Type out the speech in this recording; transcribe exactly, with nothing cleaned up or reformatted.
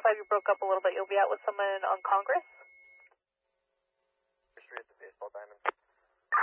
five, you broke up a little bit. You'll be out with someone on Congress? History at the baseball diamond.